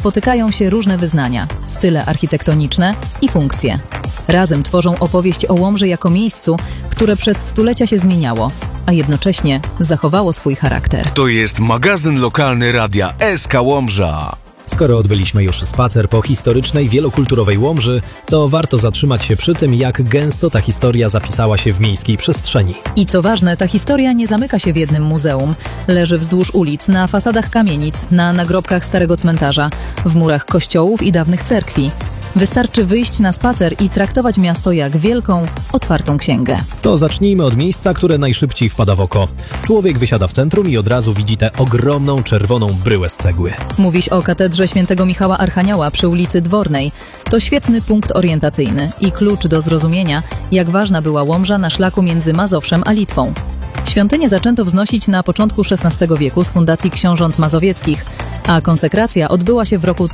spotykają się różne wyznania, style architektoniczne i funkcje. Razem tworzą opowieść o Łomży jako miejscu, które przez stulecia się zmieniało, a jednocześnie zachowało swój charakter. To jest magazyn lokalny Radia SK Łomża. Skoro odbyliśmy już spacer po historycznej, wielokulturowej Łomży, to warto zatrzymać się przy tym, jak gęsto ta historia zapisała się w miejskiej przestrzeni. I co ważne, ta historia nie zamyka się w jednym muzeum. Leży wzdłuż ulic, na fasadach kamienic, na nagrobkach starego cmentarza, w murach kościołów i dawnych cerkwi. Wystarczy wyjść na spacer i traktować miasto jak wielką, otwartą księgę. To zacznijmy od miejsca, które najszybciej wpada w oko. Człowiek wysiada w centrum i od razu widzi tę ogromną, czerwoną bryłę z cegły. Mówisz o katedrze świętego Michała Archanioła przy ulicy Dwornej. To świetny punkt orientacyjny i klucz do zrozumienia, jak ważna była Łomża na szlaku między Mazowszem a Litwą. Świątynię zaczęto wznosić na początku XVI wieku z fundacji książąt mazowieckich, a konsekracja odbyła się w roku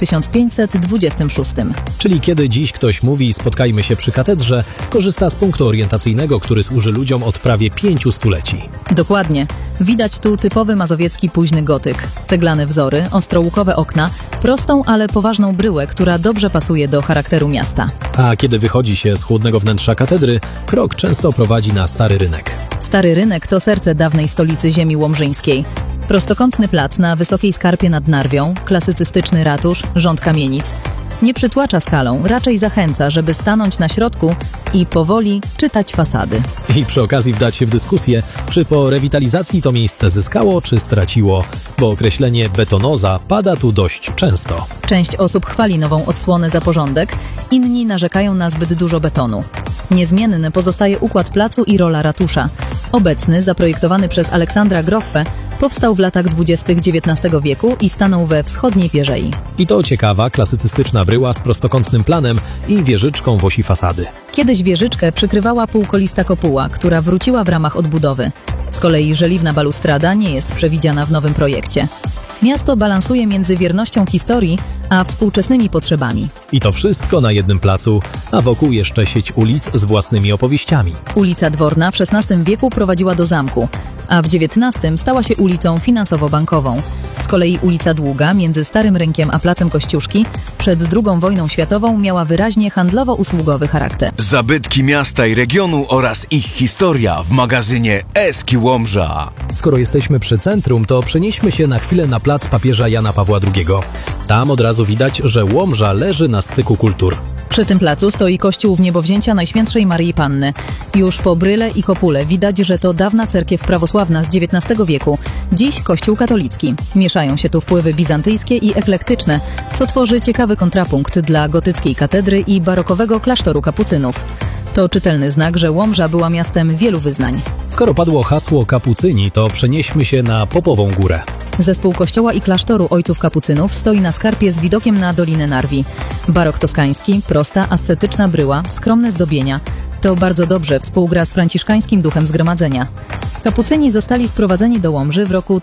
1526. Czyli kiedy dziś ktoś mówi spotkajmy się przy katedrze, korzysta z punktu orientacyjnego, który służy ludziom od prawie 5 stuleci. Dokładnie. Widać tu typowy mazowiecki późny gotyk. Ceglane wzory, ostrołukowe okna, prostą, ale poważną bryłę, która dobrze pasuje do charakteru miasta. A kiedy wychodzi się z chłodnego wnętrza katedry, krok często prowadzi na Stary Rynek. Stary Rynek to serce dawnej stolicy ziemi łomżyńskiej. Prostokątny plac na wysokiej skarpie nad Narwią, klasycystyczny ratusz, rząd kamienic. Nie przytłacza skalą, raczej zachęca, żeby stanąć na środku i powoli czytać fasady. I przy okazji wdać się w dyskusję, czy po rewitalizacji to miejsce zyskało, czy straciło, bo określenie betonoza pada tu dość często. Część osób chwali nową odsłonę za porządek, inni narzekają na zbyt dużo betonu. Niezmienny pozostaje układ placu i rola ratusza. Obecny, zaprojektowany przez Aleksandra Groffę, powstał w latach 20. XIX wieku i stanął we wschodniej pierzei. I to ciekawa, klasycystyczna bryła z prostokątnym planem i wieżyczką w osi fasady. Kiedyś wieżyczkę przykrywała półkolista kopuła, która wróciła w ramach odbudowy. Z kolei żeliwna balustrada nie jest przewidziana w nowym projekcie. Miasto balansuje między wiernością historii a współczesnymi potrzebami. I to wszystko na jednym placu, a wokół jeszcze sieć ulic z własnymi opowieściami. Ulica Dworna w XVI wieku prowadziła do zamku, a w XIX stała się ulicą finansowo-bankową. Z kolei ulica Długa między Starym Rynkiem a Placem Kościuszki przed II wojną światową miała wyraźnie handlowo-usługowy charakter. Zabytki miasta i regionu oraz ich historia w magazynie SK Łomża. Skoro jesteśmy przy centrum, to przenieśmy się na chwilę na plac papieża Jana Pawła II. Tam od razu widać, że Łomża leży na styku kultur. Przy tym placu stoi kościół Wniebowzięcia Najświętszej Maryi Panny. Już po bryle i kopule widać, że to dawna cerkiew prawosławna z XIX wieku, dziś kościół katolicki. Mieszają się tu wpływy bizantyjskie i eklektyczne, co tworzy ciekawy kontrapunkt dla gotyckiej katedry i barokowego klasztoru kapucynów. To czytelny znak, że Łomża była miastem wielu wyznań. Skoro padło hasło kapucyni, to przenieśmy się na Popową Górę. Zespół kościoła i klasztoru ojców kapucynów stoi na skarpie z widokiem na Dolinę Narwi. Barok toskański, prosta, ascetyczna bryła, skromne zdobienia. To bardzo dobrze współgra z franciszkańskim duchem zgromadzenia. Kapucyni zostali sprowadzeni do Łomży w roku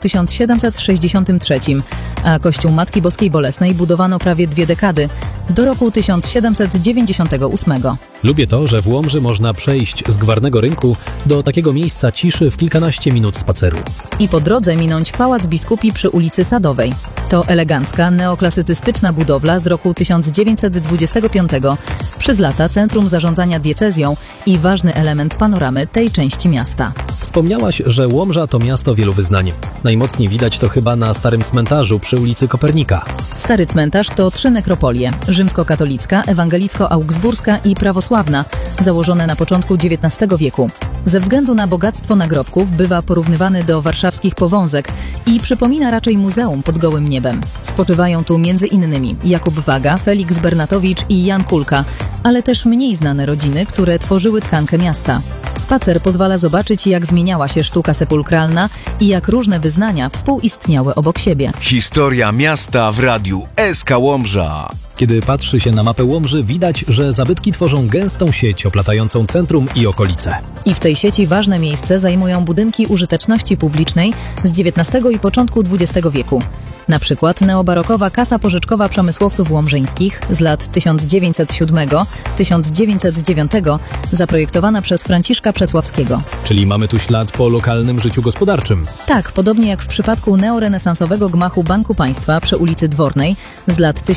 1763, a kościół Matki Boskiej Bolesnej budowano prawie 2 dekady, do roku 1798. Lubię to, że w Łomży można przejść z Gwarnego Rynku do takiego miejsca ciszy w kilkanaście minut spaceru. I po drodze minąć Pałac Biskupi przy ulicy Sadowej. To elegancka, neoklasycystyczna budowla z roku 1925, przez lata centrum zarządzania diecezją i ważny element panoramy tej części miasta. Wspomniałaś, że Łomża to miasto wielu wyznań. Najmocniej widać to chyba na Starym Cmentarzu przy ulicy Kopernika. Stary Cmentarz to 3 nekropolie: rzymskokatolicka, ewangelicko-augsburska i prawosławna, założone na początku XIX wieku. Ze względu na bogactwo nagrobków bywa porównywany do warszawskich Powązek i przypomina raczej muzeum pod gołym niebem. Spoczywają tu m.in. Jakub Waga, Feliks Bernatowicz i Jan Kulka, ale też mniej znane rodziny, które tworzyły tkankę miasta. Spacer pozwala zobaczyć, jak zmieniała się sztuka sepulkralna i jak różne wyznania współistniały obok siebie. Historia miasta w radiu SK Łomża. Kiedy patrzy się na mapę Łomży, widać, że zabytki tworzą gęstą sieć oplatającą centrum i okolice. I w tej sieci ważne miejsce zajmują budynki użyteczności publicznej z XIX i początku XX wieku. Na przykład neobarokowa Kasa Pożyczkowa Przemysłowców Łomżyńskich z lat 1907-1909, zaprojektowana przez Franciszka Przecławskiego. Czyli mamy tu ślad po lokalnym życiu gospodarczym. Tak, podobnie jak w przypadku neorenesansowego gmachu Banku Państwa przy ulicy Dwornej z lat